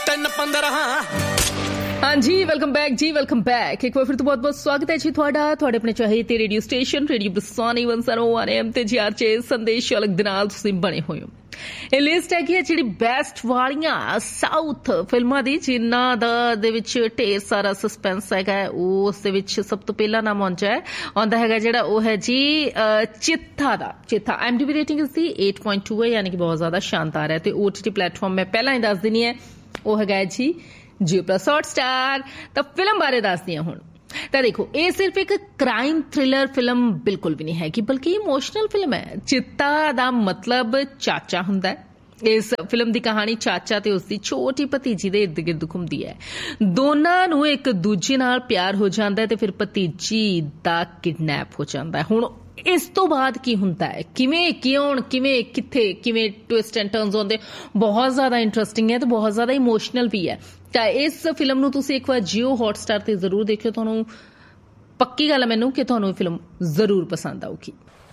हाँ जी, welcome back जी, welcome back. एक बार फिर तो बहुत बहुत स्वागत है जी ਤੁਹਾਡੇ ਆਪਣੇ ਚਾਹੀਦੇ ਰੇਡੀਓ ਸਟੇਸ਼ਨ ਰੇਡੀਓ ਬਰਸਾਨੀ 101 AM ਤੇ ਜੀ ਆਰਚੇ ਸੰਦੇਸ਼ ਅਲੱਗ ਦੇ ਨਾਲ ਤੁਸੀਂ ਬਣੇ ਹੋਏ ਹੋ। ਇਹ ਲਿਸਟ ਹੈਗੀ ਹੈ ਜਿਹੜੀ ਬੈਸਟ ਵਾਲੀਆਂ ਸਾਊਥ ਫਿਲਮਾਂ ਦੀ, ਜਿਨ੍ਹਾਂ ਦੇ ਵਿੱਚ ਢੇਰ ਸਾਰਾ ਸਸਪੈਂਸ ਹੈਗਾ। ਉਸ ਦੇ ਵਿੱਚ ਸਭ ਤੋਂ ਪਹਿਲਾ ਨਾਮ ਆਉਂਦਾ ਹੈਗਾ ਜਿਹੜਾ ਉਹ ਹੈ ਜੀ ਚਿੱਥਾ ਦਾ। ਚਿੱਥਾ IMDb ਰੇਟਿੰਗ ਇਸ ਦੀ 8.2 ਹੈ, ਯਾਨੀ ਕਿ ਬਹੁਤ ਜ਼ਿਆਦਾ ਸ਼ਾਨਦਾਰ ਹੈ। ਤੇ OTT ਪਲੇਟਫਾਰਮ ਮੈਂ ਪਹਿਲਾਂ ਹੀ ਦੱਸ ਦਿੰਦੀ ਹੈ, ਉਹ ਹੈਗਾ ਜੀ Jio+ हॉटस्टार। तो फिल्म बारे दसदी हां हुण। तो देखो, ये सिर्फ एक क्राइम थ्रिलर फिल्म बिल्कुल भी नहीं हैगी, बल्कि इमोशनल फिल्म है। चित्ता दा मतलब चाचा हुंदा है। इस फिल्म की कहानी चाचा ते उसकी छोटी भतीजी दे इर्द गिर्द घुमदी है। दोनां नूं एक दूजे नाल प्यार हो जांदा है ते फिर भतीजी दा किडनैप हो जांदा है। हुण इस तो बाद की हुंदा है, किवें किथे किवें ट्विस्ट एंड टर्न्स आउंदे, बहुत ज्यादा इंटरस्टिंग है तो बहुत ज्यादा इमोशनल भी है। तो इस फिल्म नूं तुसीं एक बार Jio हॉटस्टार ते जरूर देखियो। तुहानूं पक्की गल है मैनूं कि तुहानूं फिल्म जरूर पसंद आऊगी।